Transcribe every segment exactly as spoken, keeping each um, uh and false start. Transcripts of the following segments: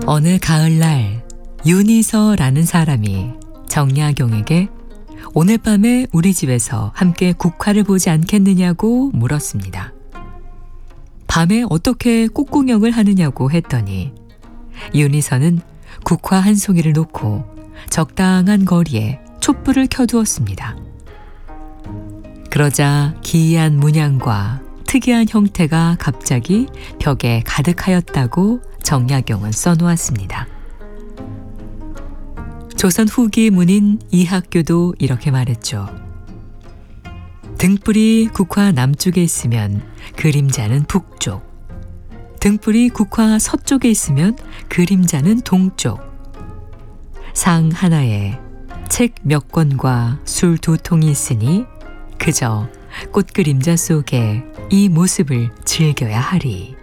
어느 가을날 윤희서라는 사람이 정약용에게 오늘 밤에 우리 집에서 함께 국화를 보지 않겠느냐고 물었습니다. 밤에 어떻게 꽃구경을 하느냐고 했더니 윤희서는 국화 한 송이를 놓고 적당한 거리에 촛불을 켜두었습니다. 그러자 기이한 문양과 특이한 형태가 갑자기 벽에 가득하였다고 정약용은 써놓았습니다. 조선 후기 문인 이학교도 이렇게 말했죠. 등불이 국화 남쪽에 있으면 그림자는 북쪽, 등불이 국화 서쪽에 있으면 그림자는 동쪽. 상 하나에 책 몇 권과 술 두 통이 있으니 그저 꽃 그림자 속에 이 모습을 즐겨야 하리.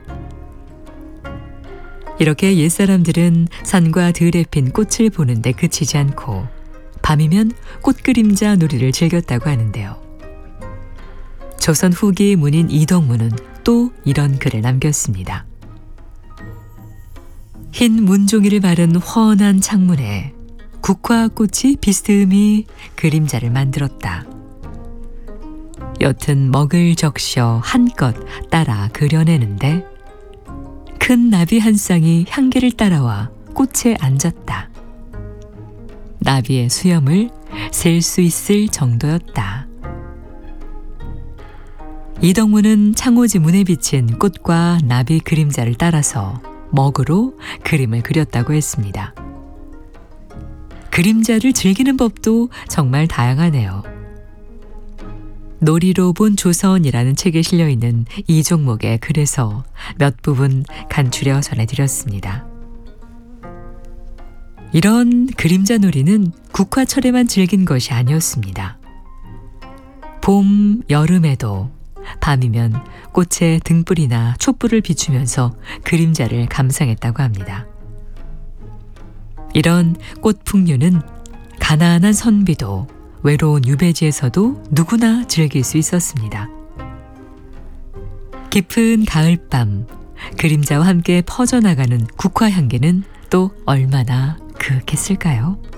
이렇게 옛사람들은 산과 들에 핀 꽃을 보는데 그치지 않고 밤이면 꽃 그림자 놀이를 즐겼다고 하는데요. 조선 후기 문인 이덕무는 또 이런 글을 남겼습니다. 흰 문종이를 바른 훤한 창문에 국화꽃이 비스듬히 그림자를 만들었다. 옅은 먹을 적셔 한껏 따라 그려내는데 큰 나비 한 쌍이 향기를 따라와 꽃에 앉았다. 나비의 수염을 셀 수 있을 정도였다. 이덕무는 창호지 문에 비친 꽃과 나비 그림자를 따라서 먹으로 그림을 그렸다고 했습니다. 그림자를 즐기는 법도 정말 다양하네요. 놀이로 본 조선이라는 책에 실려있는 이 종목의 글에서 몇 부분 간추려 전해드렸습니다. 이런 그림자 놀이는 국화철에만 즐긴 것이 아니었습니다. 봄, 여름에도 밤이면 꽃에 등불이나 촛불을 비추면서 그림자를 감상했다고 합니다. 이런 꽃 풍류는 가난한 선비도 외로운 유배지에서도 누구나 즐길 수 있었습니다. 깊은 가을밤, 그림자와 함께 퍼져나가는 국화 향기는 또 얼마나 그윽했을까요?